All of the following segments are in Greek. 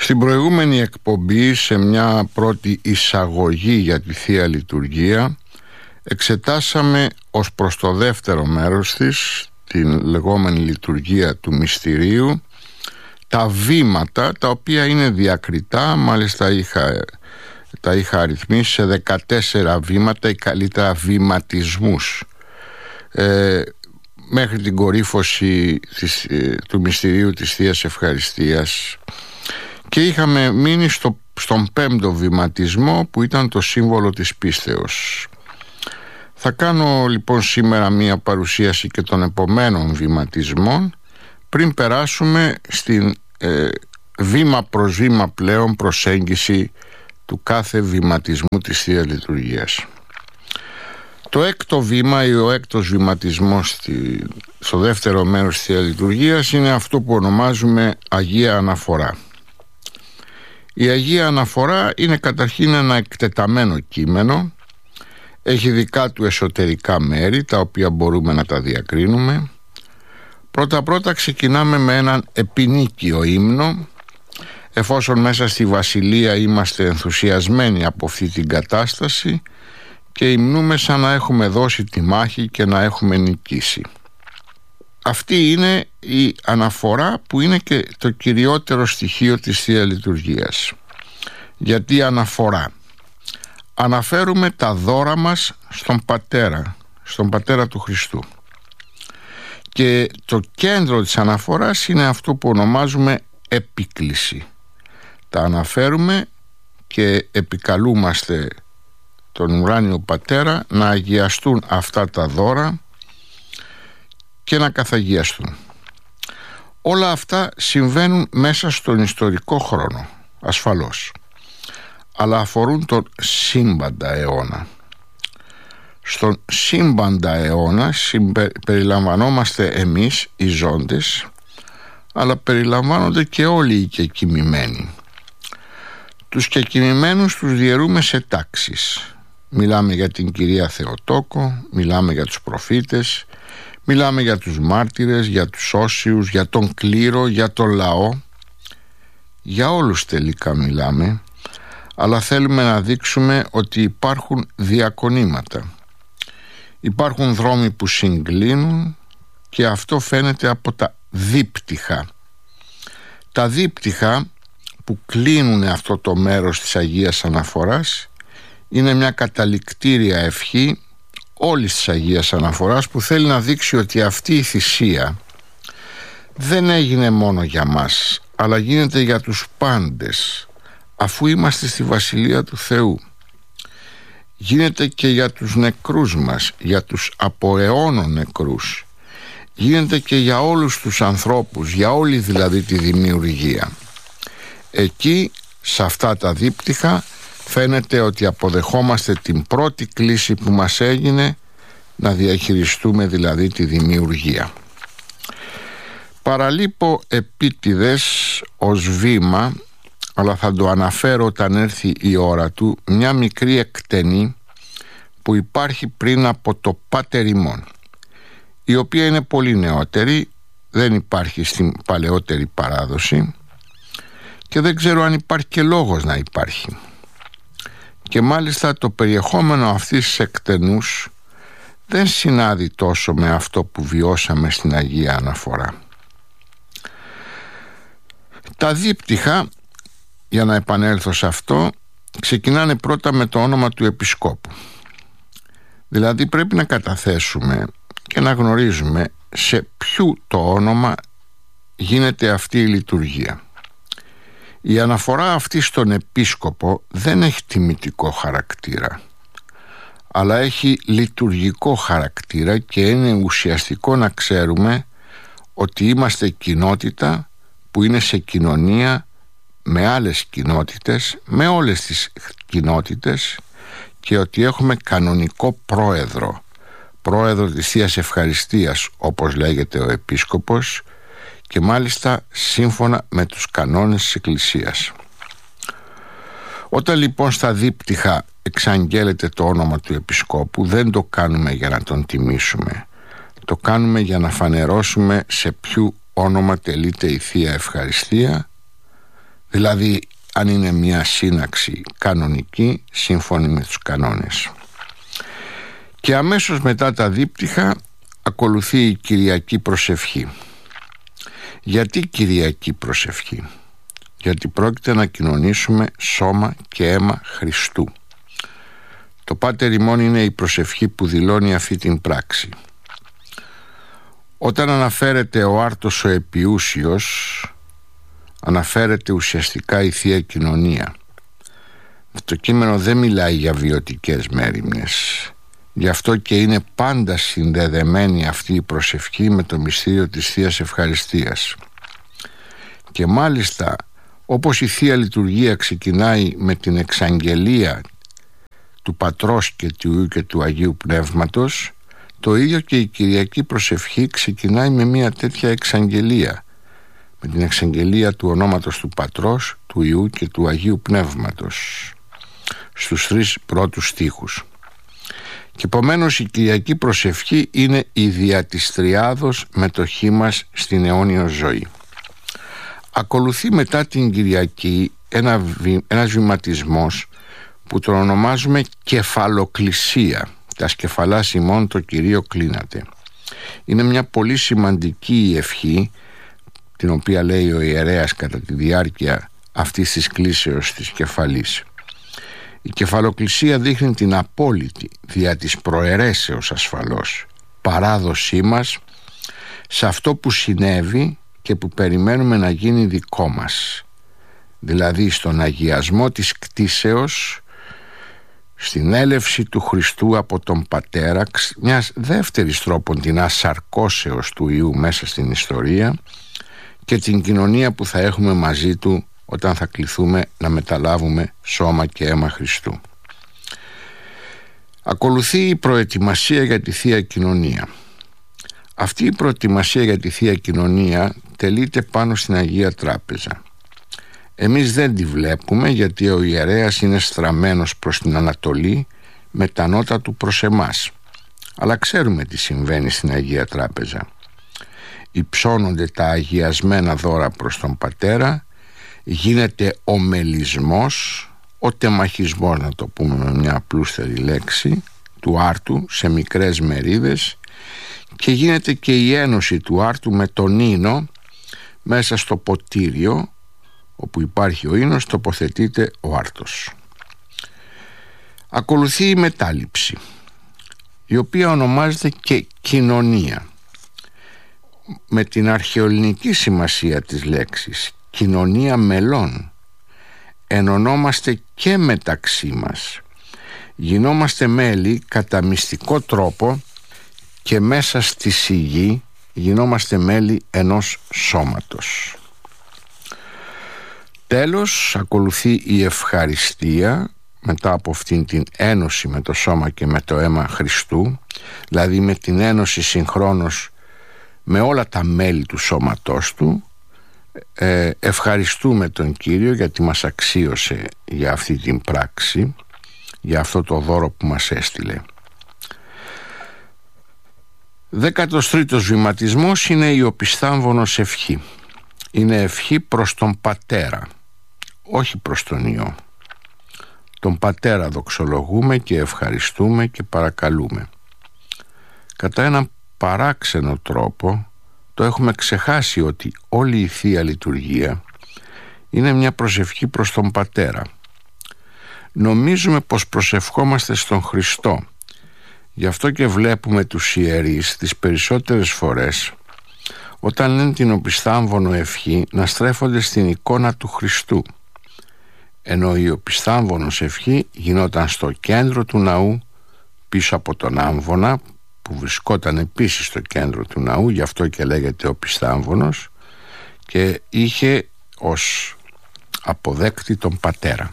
Στην προηγούμενη εκπομπή, σε μια πρώτη εισαγωγή για τη Θεία Λειτουργία, εξετάσαμε ως προς το δεύτερο μέρος της, την λεγόμενη λειτουργία του μυστηρίου, τα βήματα τα οποία είναι διακριτά. Μάλιστα τα είχα αριθμίσει σε 14 βήματα ή καλύτερα βηματισμούς, μέχρι την κορύφωση του μυστηρίου της Θείας Ευχαριστίας, και είχαμε μείνει στον πέμπτο βηματισμό, που ήταν το σύμβολο της πίστεως. Θα κάνω λοιπόν σήμερα μία παρουσίαση και των επομένων βηματισμών, πριν περάσουμε στην βήμα προς βήμα πλέον προσέγγιση του κάθε βηματισμού της Θείας Λειτουργίας. Το έκτο βήμα ή ο έκτος βηματισμός στο δεύτερο μέρος της Θείας Λειτουργίας είναι αυτό που ονομάζουμε Αγία Αναφορά. Η Αγία Αναφορά είναι καταρχήν ένα εκτεταμένο κείμενο. Έχει δικά του εσωτερικά μέρη, τα οποία μπορούμε να τα διακρίνουμε. Πρώτα ξεκινάμε με έναν επινίκιο ύμνο, εφόσον μέσα στη Βασιλεία είμαστε ενθουσιασμένοι από αυτή την κατάσταση και υμνούμε σαν να έχουμε δώσει τη μάχη και να έχουμε νικήσει. Αυτή είναι η αναφορά, που είναι και το κυριότερο στοιχείο της Θείας Λειτουργίας. Γιατί αναφορά? Αναφέρουμε τα δώρα μας στον Πατέρα του Χριστού. Και το κέντρο της αναφοράς είναι αυτό που ονομάζουμε επίκληση. Τα αναφέρουμε και επικαλούμαστε τον ουράνιο Πατέρα να αγιαστούν αυτά τα δώρα και να καθαγιαστούν. Όλα αυτά συμβαίνουν μέσα στον ιστορικό χρόνο, ασφαλώς, αλλά αφορούν τον σύμπαντα αιώνα. Στον σύμπαντα αιώνα περιλαμβανόμαστε εμείς οι ζώντες, αλλά περιλαμβάνονται και όλοι οι κεκοιμημένοι. Τους κεκοιμημένους τους διαιρούμε σε τάξεις. Μιλάμε για την Κυρία Θεοτόκο, μιλάμε για τους προφήτες, μιλάμε για τους μάρτυρες, για τους όσιους, για τον κλήρο, για τον λαό. Για όλους τελικά μιλάμε, αλλά θέλουμε να δείξουμε ότι υπάρχουν διακονήματα. Υπάρχουν δρόμοι που συγκλίνουν, και αυτό φαίνεται από τα δίπτυχα. Τα δίπτυχα που κλείνουν αυτό το μέρος της Αγίας Αναφοράς είναι μια καταληκτήρια ευχή όλης της Αγίας Αναφοράς, που θέλει να δείξει ότι αυτή η θυσία δεν έγινε μόνο για μας, αλλά γίνεται για τους πάντες, αφού είμαστε στη Βασιλεία του Θεού. Γίνεται και για τους νεκρούς μας, για τους από αιώνων νεκρούς. Γίνεται και για όλους τους ανθρώπους, για όλη δηλαδή τη δημιουργία. Εκεί, σε αυτά τα δίπτυχα, φαίνεται ότι αποδεχόμαστε την πρώτη κλήση που μας έγινε, να διαχειριστούμε δηλαδή τη δημιουργία. Παραλείπω επίτηδες ως βήμα, αλλά θα το αναφέρω όταν έρθει η ώρα του, μια μικρή εκτενή που υπάρχει πριν από το Πάτερ ημών, η οποία είναι πολύ νεότερη, δεν υπάρχει στην παλαιότερη παράδοση και δεν ξέρω αν υπάρχει και λόγος να υπάρχει. Και μάλιστα το περιεχόμενο αυτής της εκτενούς δεν συνάδει τόσο με αυτό που βιώσαμε στην Αγία Αναφορά. Τα δίπτυχα, για να επανέλθω σε αυτό, ξεκινάνε πρώτα με το όνομα του Επισκόπου. Δηλαδή πρέπει να καταθέσουμε και να γνωρίζουμε σε ποιου το όνομα γίνεται αυτή η λειτουργία. Η αναφορά αυτή στον Επίσκοπο δεν έχει τιμητικό χαρακτήρα, αλλά έχει λειτουργικό χαρακτήρα, και είναι ουσιαστικό να ξέρουμε ότι είμαστε κοινότητα που είναι σε κοινωνία με άλλες κοινότητες, με όλες τις κοινότητες, και ότι έχουμε κανονικό πρόεδρο της Θείας Ευχαριστίας, όπως λέγεται ο Επίσκοπος, και μάλιστα σύμφωνα με τους κανόνες της Εκκλησίας. Όταν λοιπόν στα δίπτυχα εξαγγέλλεται το όνομα του Επισκόπου, δεν το κάνουμε για να τον τιμήσουμε. Το κάνουμε για να φανερώσουμε σε ποιο όνομα τελείται η Θεία Ευχαριστία, δηλαδή αν είναι μια σύναξη κανονική σύμφωνη με τους κανόνες. Και αμέσως μετά τα δίπτυχα ακολουθεί η Κυριακή προσευχή. Γιατί Κυριακή προσευχή? Γιατί πρόκειται να κοινωνήσουμε σώμα και αίμα Χριστού. Το Πάτερ ημών είναι η προσευχή που δηλώνει αυτή την πράξη. Όταν αναφέρεται ο άρτος ο επιούσιος, αναφέρεται ουσιαστικά η Θεία Κοινωνία. Το κείμενο δεν μιλάει για βιωτικές μέριμνες. Γι' αυτό και είναι πάντα συνδεδεμένη αυτή η προσευχή με το μυστήριο της Θείας Ευχαριστίας. Και μάλιστα, όπως η Θεία Λειτουργία ξεκινάει με την εξαγγελία του Πατρός και του Υιού και του Αγίου Πνεύματος, το ίδιο και η Κυριακή προσευχή ξεκινάει με μια τέτοια εξαγγελία, με την εξαγγελία του ονόματος του Πατρός, του Υιού και του Αγίου Πνεύματος, στους 3 πρώτους στίχους. Και επομένως η Κυριακή προσευχή είναι η δια της Τριάδος μετοχή μας στην αιώνιο ζωή. Ακολουθεί μετά την Κυριακή ένας βηματισμός που τον ονομάζουμε κεφαλοκλησία. Τα σκεφαλάς ημών το Κυρίο κλείνατε. Είναι μια πολύ σημαντική ευχή, την οποία λέει ο ιερέας κατά τη διάρκεια αυτής της κλήσεως της κεφαλής. Η κεφαλοκλησία δείχνει την απόλυτη, δια της προαιρέσεως ασφαλώς, παράδοσή μας σε αυτό που συνέβη και που περιμένουμε να γίνει δικό μας, δηλαδή στον αγιασμό της κτήσεως, στην έλευση του Χριστού από τον Πατέρα, μιας δεύτερης τρόπον την ασαρκώσεως του Υιού μέσα στην ιστορία, και την κοινωνία που θα έχουμε μαζί του όταν θα κληθούμε να μεταλάβουμε σώμα και αίμα Χριστού. Ακολουθεί η προετοιμασία για τη Θεία Κοινωνία. Αυτή η προετοιμασία για τη Θεία Κοινωνία τελείται πάνω στην Αγία Τράπεζα. Εμείς δεν τη βλέπουμε, γιατί ο ιερέας είναι στραμμένος προς την Ανατολή με τα νότα του προς εμάς. Αλλά ξέρουμε τι συμβαίνει στην Αγία Τράπεζα. Υψώνονται τα αγιασμένα δώρα προς τον Πατέρα, γίνεται ο μελισμός, ο τεμαχισμός, να το πούμε με μια απλούστερη λέξη, του άρτου σε μικρές μερίδες, και γίνεται και η ένωση του άρτου με τον ίνο μέσα στο ποτήριο. Όπου υπάρχει ο ίνος τοποθετείται ο άρτος. Ακολουθεί η μετάληψη, η οποία ονομάζεται και κοινωνία, με την αρχαιοελληνική σημασία της λέξης, κοινωνία μελών. Ενωνόμαστε και μεταξύ μας, γινόμαστε μέλη κατά μυστικό τρόπο και μέσα στη σιγή γινόμαστε μέλη ενός σώματος. Τέλος, ακολουθεί η ευχαριστία μετά από αυτήν την ένωση με το σώμα και με το αίμα Χριστού, δηλαδή με την ένωση συγχρόνως με όλα τα μέλη του σώματός του. Ευχαριστούμε τον Κύριο γιατί μας αξίωσε για αυτή την πράξη, για αυτό το δώρο που μας έστειλε. 13ος βηματισμός είναι η οπισθάμβωνος ευχή. Είναι ευχή προς τον Πατέρα, όχι προς τον Υιό. Τον Πατέρα δοξολογούμε και ευχαριστούμε και παρακαλούμε. Κατά έναν παράξενο τρόπο το έχουμε ξεχάσει ότι όλη η Θεία Λειτουργία είναι μια προσευχή προς τον Πατέρα. Νομίζουμε πως προσευχόμαστε στον Χριστό. Γι' αυτό και βλέπουμε τους ιερείς τις περισσότερες φορές, όταν λένε την οπισθάμβωνο ευχή, να στρέφονται στην εικόνα του Χριστού, ενώ η οπισθάμβωνος ευχή γινόταν στο κέντρο του ναού, πίσω από τον άμβονα, που βρισκόταν επίσης στο κέντρο του ναού, γι' αυτό και λέγεται οπισθάμβωνος, και είχε ως αποδέκτη τον Πατέρα.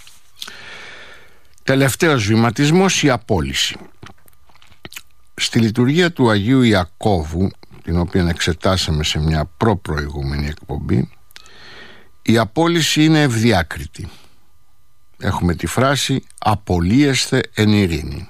Τελευταίος βηματισμός, η απόλυση. Στη λειτουργία του Αγίου Ιακώβου, την οποία εξετάσαμε σε μια προηγούμενη εκπομπή, η απόλυση είναι ευδιάκριτη. Έχουμε τη φράση «απολύεστε εν ειρήνη».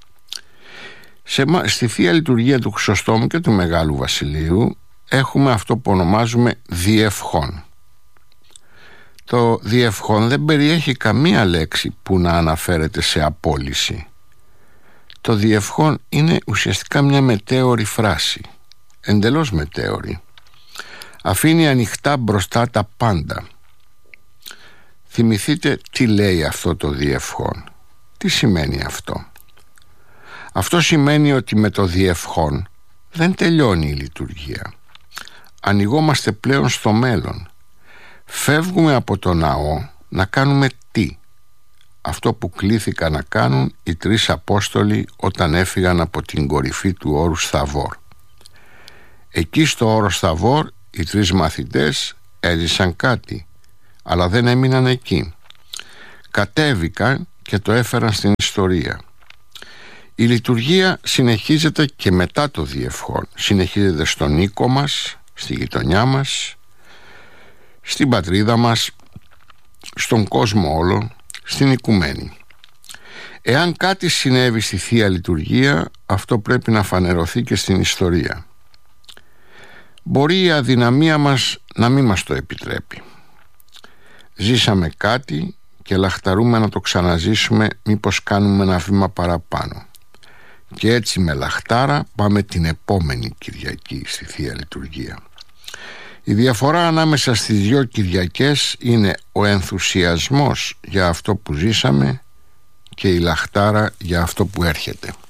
Στη Θεία Λειτουργία του Χρυσοστόμου και του Μεγάλου Βασιλείου έχουμε αυτό που ονομάζουμε διευχών. Το διευχόν δεν περιέχει καμία λέξη που να αναφέρεται σε απόλυση. Το διευχόν είναι ουσιαστικά μια μετέωρη φράση, εντελώς μετέωρη. Αφήνει ανοιχτά μπροστά τα πάντα. Θυμηθείτε τι λέει αυτό το διευχόν. Τι σημαίνει αυτό? Αυτό σημαίνει ότι με το διευχόν δεν τελειώνει η λειτουργία. Ανοιγόμαστε πλέον στο μέλλον. Φεύγουμε από το ναό να κάνουμε τι? Αυτό που κλήθηκαν να κάνουν οι 3 Απόστολοι όταν έφυγαν από την κορυφή του όρους Θαβόρ. Εκεί στο όρος Θαβόρ οι 3 μαθητές έζησαν κάτι, αλλά δεν έμειναν εκεί. Κατέβηκαν και το έφεραν στην ιστορία. Η λειτουργία συνεχίζεται και μετά το διευχόν. Συνεχίζεται στον οίκο μας, στη γειτονιά μας, στην πατρίδα μας, στον κόσμο όλο, στην οικουμένη. Εάν κάτι συνέβη στη Θεία Λειτουργία, αυτό πρέπει να φανερωθεί και στην ιστορία. Μπορεί η αδυναμία μας να μην μας το επιτρέπει. Ζήσαμε κάτι και λαχταρούμε να το ξαναζήσουμε, μήπως κάνουμε ένα βήμα παραπάνω. Και έτσι με λαχτάρα πάμε την επόμενη Κυριακή στη Θεία Λειτουργία. Η διαφορά ανάμεσα στις 2 Κυριακές είναι ο ενθουσιασμός για αυτό που ζήσαμε και η λαχτάρα για αυτό που έρχεται.